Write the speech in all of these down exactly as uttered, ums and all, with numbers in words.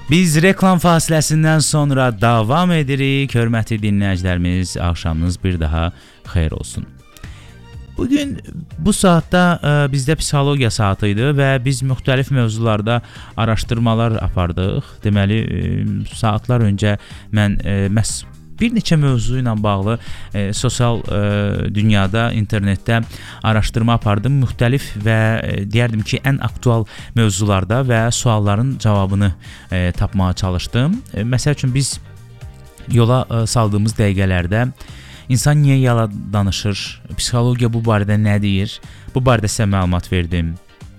Biz reklam fasiləsindən sonra davam edirik. Hörmətli dinləyicilərimiz, axşamınız bir daha xeyir olsun. Bugün bu saatda ə, bizdə psixologiya saatı idi və biz müxtəlif mövzularda araşdırmalar apardıq. Deməli, ə, saatlar öncə mən ə, məhz bir neçə mövzu ilə bağlı ə, sosial ə, dünyada, internetdə araşdırma apardım. Müxtəlif və ə, deyərdim ki, ən aktual mövzularda və sualların cavabını ə, tapmağa çalışdım. Ə, məsəl üçün biz yola ə, saldığımız dəqiqələrdə İnsan niyə yalan danışır? Psixologiya bu barədə nə deyir? Bu barədə sizə məlumat verdim.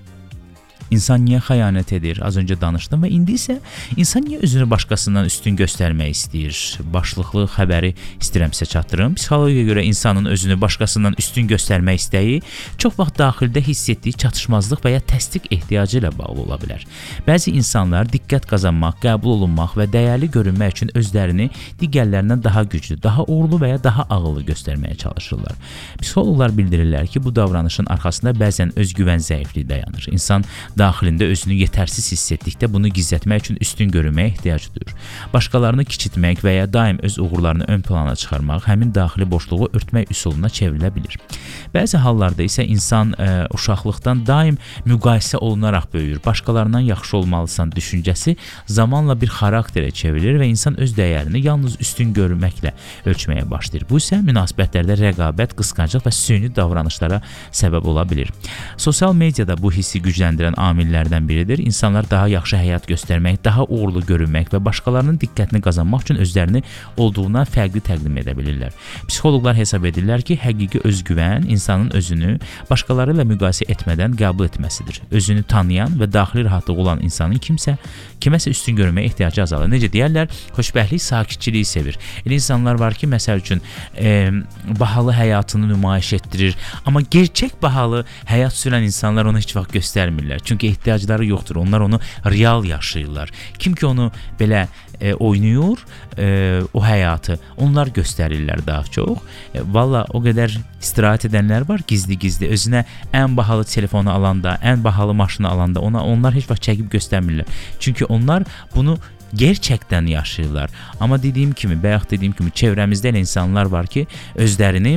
İnsan niyə xəyanət edir? Az öncə danışdım və indi isə insan niyə özünü başqasından üstün göstərmək istəyir? Başlıqlı xəbəri istəyirəm sizə çatdırım. Psixologiyaya görə insanın özünü başqasından üstün göstərmək istəyi çox vaxt daxildə hiss etdiyi çatışmazlıq və ya təsdiq ehtiyacı ilə bağlı ola bilər. Bəzi insanlar diqqət qazanmaq, qəbul olunmaq və dəyərli görünmək üçün özlərini digərlərindən daha güclü, daha uğurlu və ya daha ağıllı göstərməyə çalışırlar. Psixoloqlar bildirirlər ki, bu davranışın arxasında bəzən özgüvən zəifliyi dayanır. İnsan daxilində özünü yetərsiz hiss etdikdə bunu gizlətmək üçün üstün görünməyə ehtiyac duyur. Başqalarını kiçiltmək və ya daim öz uğurlarını ön plana çıxarmaq həmin daxili boşluğu örtmək üsuluna çevrilə bilir. Bəzi hallarda isə insan ə, uşaqlıqdan daim müqayisə olunaraq böyüyür. Başqalarından yaxşı olmalısan düşüncəsi zamanla bir xarakterə çevrilir və insan öz dəyərini yalnız üstün görməklə ölçməyə başlayır. Bu isə münasibətlərdə rəqabət, qısqanclıq və süni davranışlara səbəb ola bilir. Sosial mediada bu hissi gücləndirən amillərdən biridir. İnsanlar daha yaxşı həyat göstərmək, daha uğurlu görünmək və başqalarının diqqətini qazanmaq üçün özlərini olduğundan fərqli təqdim edə bilirlər. Psixoloqlar hesab edirlər ki, həqiqi özgüvən insanın özünü başqaları ilə müqayisə etmədən qəbul etməsidir. Özünü tanıyan və daxili rahatlığı olan insanın kimsə, kiməsə üstün görünməyə ehtiyacı azalır. Necə deyərlər, xoşbəxtlik sakitçiliyi sevir. Elə insanlar var ki, məsəl üçün e, bahalı həyatını nümayiş etdirir, amma gerçək bahalı həyat sürən insanlar onu heç vaxt göstərmirlər. Çünki ehtiyacları yoxdur. Onlar onu real yaşayırlar. Kim ki onu belə e, oynayır, e, o həyatı onlar göstərirlər daha çox. E, Valla o qədər istirahət edənlər var gizli-gizli. Özünə ən bahalı telefonu alanda, ən bahalı maşını alanda ona onlar heç vaxt çəkib göstərmirlər. Çünki onlar bunu gerçəkdən yaşayırlar. Amma dediyim kimi, bayaq dediyim kimi çevrəmizdə elə insanlar var ki, özlərini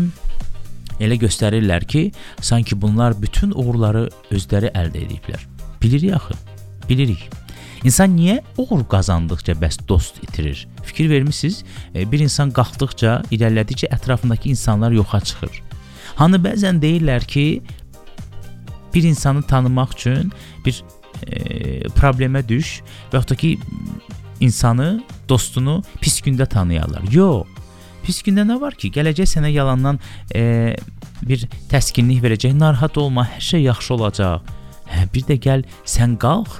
elə göstərirlər ki, sanki bunlar bütün uğurları özləri əldə ediblər. Bilirik axı, bilirik. İnsan niyə uğur qazandıqca bəs dost itirir? Fikir vermisiniz? Bir insan qalxdıqca, irəlilədikcə ətrafındakı insanlar yoxa çıxır. Hani bəzən deyirlər ki, bir insanı tanımaq üçün bir e, problemə düş və yaxud da ki, insanı, dostunu pis gündə tanıyarlar. Yox. Pis gündə nə var ki, gələcək sənə yalandan e, bir təskinlik verəcək, narahat olma, hər şey yaxşı olacaq. Hə, bir də gəl, sən qalx,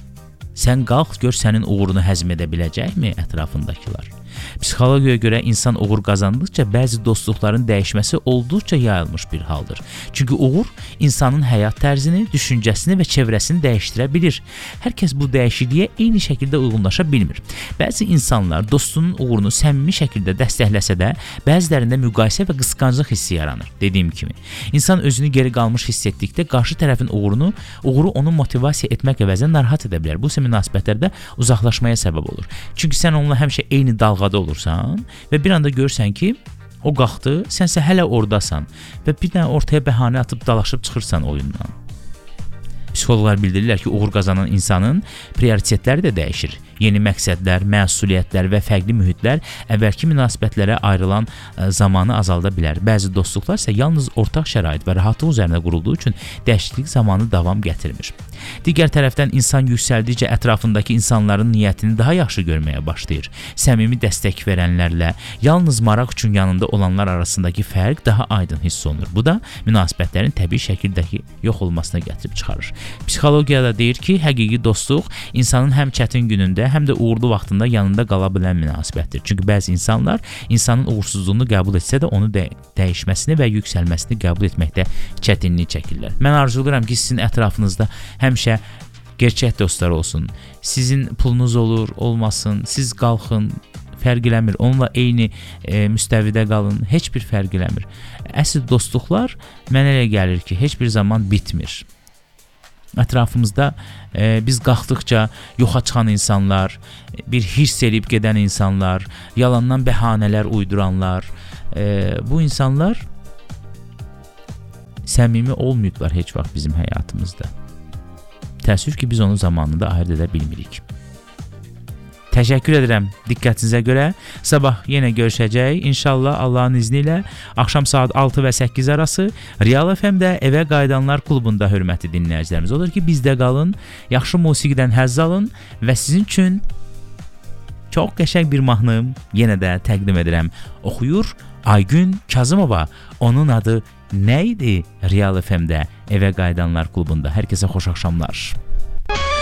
sən qalx, gör sənin uğurunu həzm edə biləcəkmi ətrafındakılar? Psixologiyaya görə insan uğur qazandıqca bəzi dostluqların dəyişməsi olduqca yayılmış bir haldır. Çünki uğur insanın həyat tərzini, düşüncəsini və çevrəsini dəyişdirə bilir. Hər kəs bu dəyişikliyə eyni şəkildə uyğunlaşa bilmir. Bəzi insanlar dostunun uğurunu səmimi şəkildə dəstəkləsə də, bəzilərində müqayisə və qısqanclıq hissi yaranır. Dediyim kimi, insan özünü geri qalmış hiss etdikdə qarşı tərəfin uğurunu, uğuru onu motivasiya etmək əvəzinə narahat edə bilər. Bu isə münasibətlərdə uzaqlaşmaya səbəb olur. Çünki sən onunla həmişə eyni dalğada olursan və bir anda görürsən ki, o qalxdı, sənsə hələ oradasan və bir dənə ortaya bəhanə atıb dalaşıb çıxırsan oyundan. Psixoloqlar bildirirlər ki, uğur qazanan insanın prioritetləri də dəyişir. Yeni məqsədlər, məsuliyyətlər və fərqli mühitlər əvvəlki münasibətlərə ayrılan zamanı azalda bilər. Bəzi dostluqlar isə yalnız ortaq şərait və rahatlıq üzərində qurulduğu üçün dəyişiklik zamanı davam gətirmir. Digər tərəfdən insan yüksəldikcə ətrafındakı insanların niyyətini daha yaxşı görməyə başlayır. Səmimi dəstək verənlərlə yalnız maraq üçün yanında olanlar arasındakı fərq daha aydın hiss olunur. Bu da münasibətlərin təbii şəkildəki yox olmasına gətirib çıxarır. Psixologiyada deyir ki, həqiqi dostluq insanın həm çətin günündə, həm də uğurlu vaxtında yanında qala bilən münasibətdir. Çünki bəzi insanlar insanın uğursuzluğunu qəbul etsə də onu də dəyişməsini və yüksəlməsini qəbul etməkdə çətinlik çəkirlər. Mən arzulayıram ki, sizin ətrafınızda həmişə gerçək dostlar olsun. Sizin pulunuz olur, olmasın, siz qalxın, fərq eləmir. Onunla eyni e, müstəvidə qalın, heç bir fərq eləmir. Əsl dostluqlar mənə elə gəlir ki, heç bir zaman bitmir. Ətrafımızda e, biz qalxdıqca yoxa çıxan insanlar, bir hirs eləyib gedən insanlar, yalandan bəhanələr uyduranlar, e, bu insanlar səmimi olmayıblar heç vaxt bizim həyatımızda. Təəssüf ki, biz onu zamanında ayırd edə bilmirik. Təşəkkür edirəm diqqətinizə görə. Sabah yenə görüşəcəyik. İnşallah Allahın izni ilə axşam saat altı və səkkiz arası Real F M-də Evə Qayıdanlar klubunda hörmətli dinləyicilərimiz. Odur ki, bizdə qalın, yaxşı musiqidən həzz alın və sizin üçün çox qəşəng bir mahnı yenə də təqdim edirəm. Oxuyur Aygün Kazımova. Onun adı nə idi Real F M-də Evə Qayıdanlar klubunda? Hər kəsə xoş axşamlar.